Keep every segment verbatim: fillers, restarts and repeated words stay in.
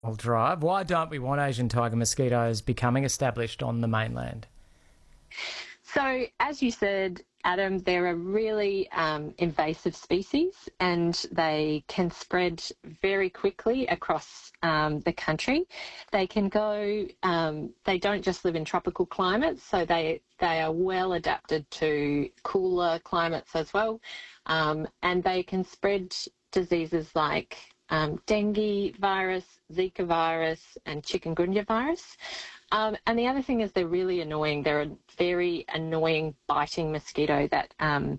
Drive. Why don't we want Asian tiger mosquitoes becoming established on the mainland? So, as you said, Adam, they're a really um, invasive species and they can spread very quickly across um, the country. They can go, um, they don't just live in tropical climates, so they, they are well adapted to cooler climates as well. Um, and they can spread diseases like um, dengue virus, Zika virus, and chikungunya virus. Um, and the other thing is they're really annoying. They're a very annoying biting mosquito that um,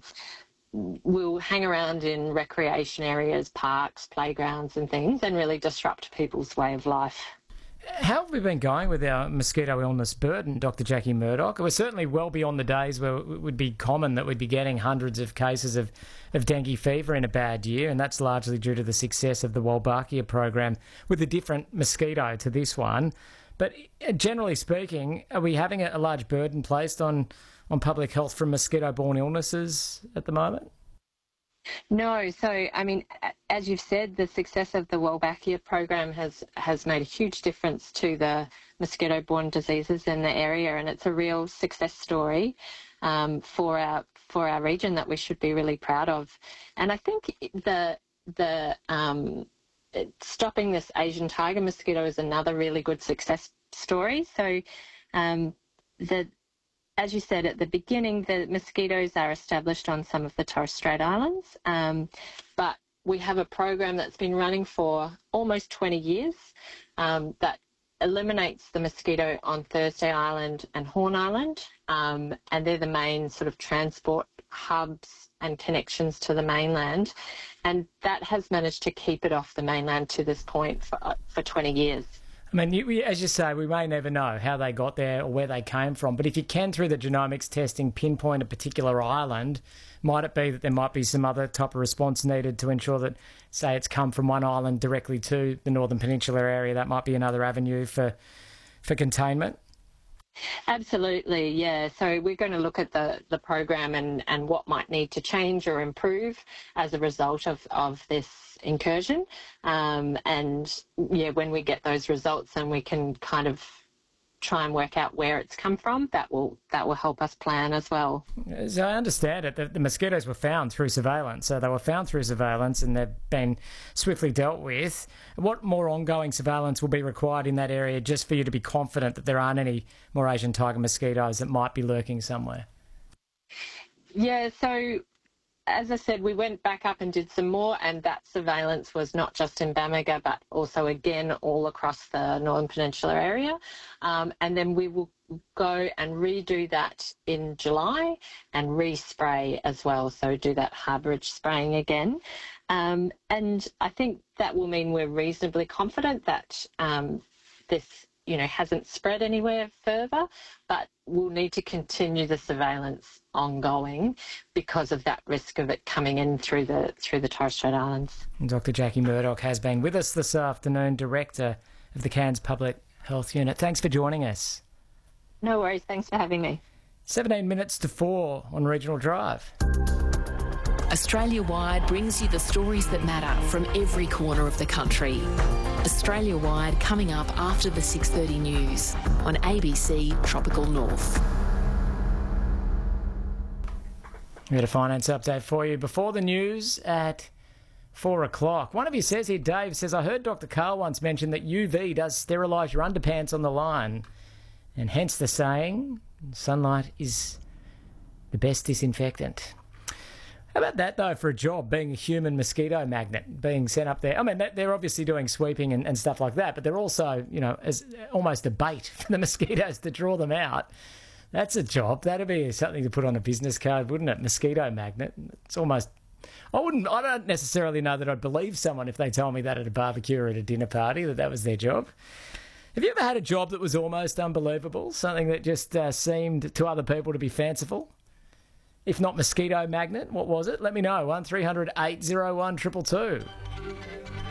will hang around in recreation areas, parks, playgrounds and things and really disrupt people's way of life. How have we been going with our mosquito illness burden, Doctor Jackie Murdoch? We're certainly well beyond the days where it would be common that we'd be getting hundreds of cases of, of dengue fever in a bad year, and that's largely due to the success of the Wolbachia program with a different mosquito to this one. But generally speaking, are we having a large burden placed on, on public health from mosquito-borne illnesses at the moment? No. So, I mean, as you've said, the success of the Wolbachia program has, has made a huge difference to the mosquito-borne diseases in the area, and it's a real success story um, for our for our region that we should be really proud of. And I think the the um, stopping this Asian tiger mosquito is another really good success story. So, um, the as you said at the beginning, the mosquitoes are established on some of the Torres Strait Islands, um, but we have a program that's been running for almost twenty years um, that eliminates the mosquito on Thursday Island and Horn Island, um, and they're the main sort of transport hubs and connections to the mainland, and that has managed to keep it off the mainland to this point for, for twenty years. I mean, you, as you say, we may never know how they got there or where they came from, but if you can, through the genomics testing, pinpoint a particular island, might it be that there might be some other type of response needed to ensure that, say, it's come from one island directly to the Northern Peninsula area? That might be another avenue for for containment. Absolutely, yeah. So we're going to look at the, the program and, and what might need to change or improve as a result of, of this incursion. Um, and, yeah, when we get those results and we can kind of try and work out where it's come from, that will that will help us plan as well. As I understand it, the, the mosquitoes were found through surveillance. So they were found through surveillance and they've been swiftly dealt with. What more ongoing surveillance will be required in that area just for you to be confident that there aren't any more Asian tiger mosquitoes that might be lurking somewhere? Yeah, so as I said, we went back up and did some more, and that surveillance was not just in Bamaga, but also again all across the Northern Peninsula area. Um, and then we will go and redo that in July and respray as well, so do that harbourage spraying again. Um, and I think that will mean we're reasonably confident that um, this you know, hasn't spread anywhere further, but we'll need to continue the surveillance ongoing because of that risk of it coming in through the through the Torres Strait Islands. Doctor Jackie Murdoch has been with us this afternoon, Director of the Cairns Public Health Unit. Thanks for joining us. No worries. Thanks for having me. seventeen minutes to four on Regional Drive. Australia-wide brings you the stories that matter from every corner of the country. Australia-wide coming up after the six thirty news on A B C Tropical North. We had a finance update for you before the news at four o'clock. One of you says here, Dave, says, I heard Doctor Carl once mention that U V does sterilise your underpants on the line, and hence the saying, sunlight is the best disinfectant. How about that, though, for a job, being a human mosquito magnet, being sent up there? I mean, they're obviously doing sweeping and, and stuff like that, but they're also, you know, as almost a bait for the mosquitoes to draw them out. That's a job. That'd be something to put on a business card, wouldn't it? Mosquito magnet. It's almost... I wouldn't... I don't necessarily know that I'd believe someone if they told me that at a barbecue or at a dinner party, that that was their job. Have you ever had a job that was almost unbelievable? Something that just uh, seemed to other people to be fanciful? If not mosquito magnet, what was it? Let me know. one three hundred eight oh one two two two.